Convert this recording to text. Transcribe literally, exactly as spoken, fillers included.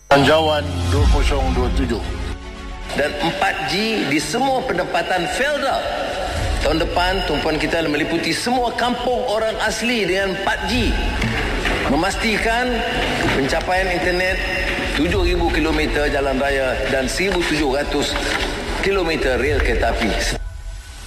Belanjawan dua ribu dua puluh tujuh. Dan empat G di semua penempatan Felda. Tahun depan tumpuan kita meliputi semua kampung orang asli dengan empat G. Memastikan pencapaian internet tujuh ribu kilometer jalan raya dan seribu tujuh ratus kilometer rel kereta api.